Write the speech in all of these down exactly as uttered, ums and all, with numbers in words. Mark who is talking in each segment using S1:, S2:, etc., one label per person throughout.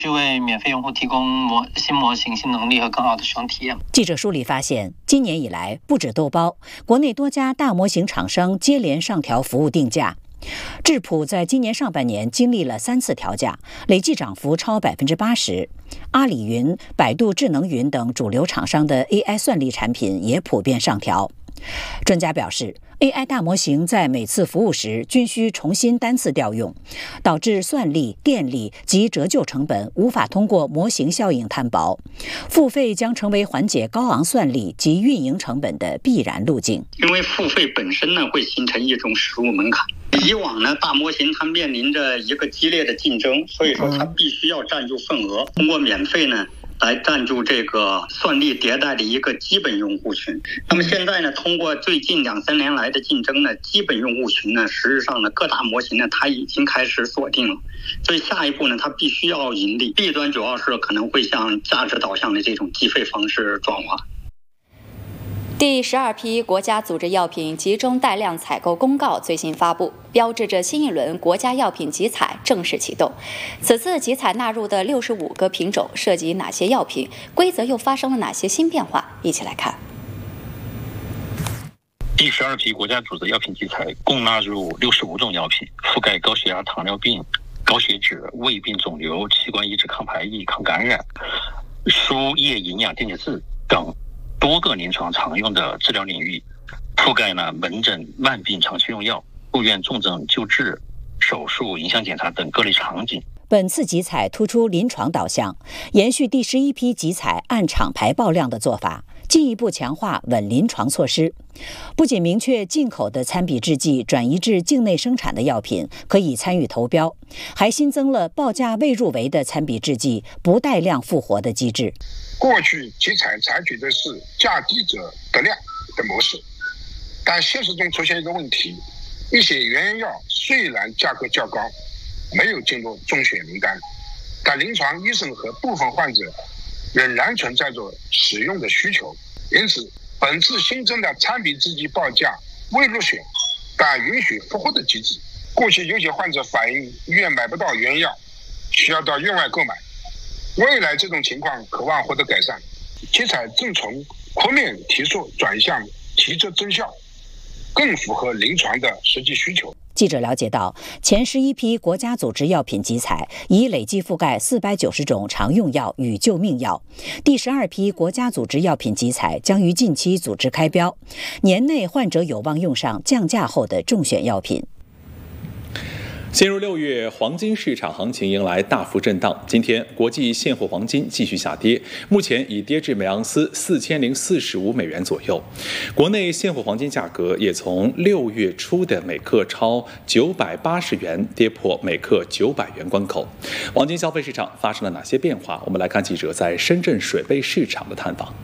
S1: 就为免费用户提供模新模型、新能力和更好的使用体验。
S2: 记者梳理发现，今年以来，不止豆包，国内多家大模型厂商接连上调服务定价。智谱在今年上半年经历了三次调价，累计涨幅超百分之八十。阿里云、百度智能云等主流厂商的 A I 算力产品也普遍上调。专家表示 ，A I 大模型在每次服务时均需重新单次调用，导致算力、电力及折旧成本无法通过模型效应摊薄。付费将成为缓解高昂算力及运营成本的必然路径。
S3: 因为付费本身呢，会形成一种实入门槛。以往呢，大模型它面临着一个激烈的竞争，所以说它必须要占住份额，通过免费呢来占住这个算力迭代的一个基本用户群。那么现在呢，通过最近两三年来的竞争呢，基本用户群呢，实质上呢，各大模型呢，它已经开始锁定了。所以下一步呢，它必须要盈利。弊端主要是可能会向价值导向的这种计费方式转化。
S4: 第十二批国家组织药品集中带量采购公告最新发布，标志着新一轮国家药品集采正式启动。此次集采纳入的六十五个品种涉及哪些药品？规则又发生了哪些新变化？一起来看。
S5: 第十二批国家组织药品集采共纳入六十五种药品，覆盖高血压、糖尿病、高血脂、胃病、肿瘤、器官移植、抗排异、抗感染、输液营养电解质等多个临床常用的治疗领域，覆盖了门诊、慢病、长期用药、住院重症救治、手术、影像检查等各类场景。
S2: 本次集采突出临床导向，延续第十一批集采按厂牌报量的做法，进一步强化稳临床措施。不仅明确进口的参比制剂转移至境内生产的药品可以参与投标，还新增了报价未入围的参比制剂不带量复活的机制。
S6: 过去集采采取的是价低者得量的模式，但现实中出现一个问题，一些原药虽然价格较高，没有进入中选名单，但临床医生和部分患者仍然存在着使用的需求。因此本次新增的参比制剂报价未入选但允许复活的机制。过去有些患者反映医院买不到原药，需要到院外购买，未来这种情况渴望获得改善。集采正从扩面提速转向提质增效，更符合临床的实际需求。
S2: 记者了解到，前十一批国家组织药品集采已累计覆盖四百九十种常用药与救命药。第十二批国家组织药品集采将于近期组织开标，年内患者有望用上降价后的中选药品。
S7: 进入六月，黄金市场行情迎来大幅震荡。今天，国际现货黄金继续下跌，目前已跌至每盎司四千零四十五美元左右。国内现货黄金价格也从六月初的每克超九百八十元跌破每克九百元关口。黄金消费市场发生了哪些变化？我们来看记者在深圳水贝市场的探访。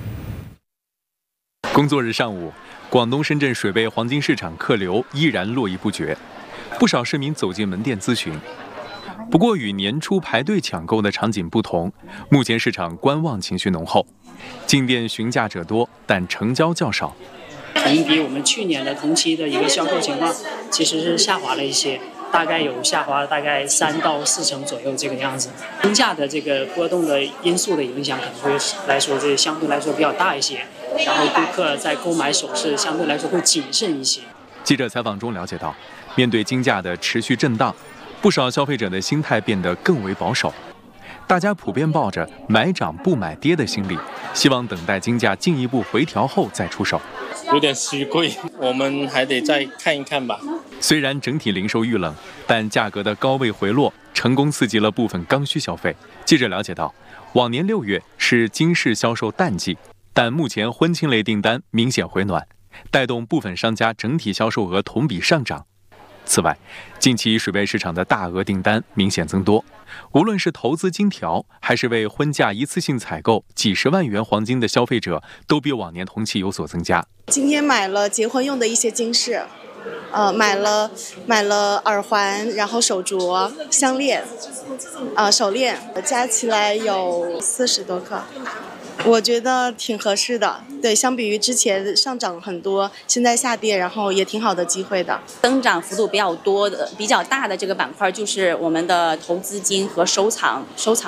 S8: 工作日上午，广东深圳水贝黄金市场客流依然络绎不绝。不少市民走进门店咨询，不过与年初排队抢购的场景不同，目前市场观望情绪浓厚，进店询价者多，但成交较少。
S9: 同比我们去年的同期的一个销售情况，其实是下滑了一些，大概有下滑大概三到四成左右这个样子。金价的这个波动的因素的影响，可能会来说这相对来说比较大一些，然后顾客在购买首饰相对来说会谨慎一些。
S8: 记者采访中了解到，面对金价的持续震荡，不少消费者的心态变得更为保守，大家普遍抱着买涨不买跌的心理，希望等待金价进一步回调后再出手。
S10: 有点虚贵，我们还得再看一看吧。
S8: 虽然整体零售遇冷，但价格的高位回落成功刺激了部分刚需消费。记者了解到，往年六月是金饰销售淡季，但目前婚庆类订单明显回暖，带动部分商家整体销售额同比上涨。此外，近期水贝市场的大额订单明显增多，无论是投资金条还是为婚嫁一次性采购几十万元黄金的消费者，都比往年同期有所增加。
S11: 今天买了结婚用的一些金饰，呃，买了买了耳环，然后手镯、项链，呃，手链，加起来有四十多克。 我觉得挺合适的，对，相比于之前上涨很多，现在下跌，然后也挺好的机会的。
S12: 增长幅度比较多的、比较大的这个板块就是我们的投资金和收藏收藏。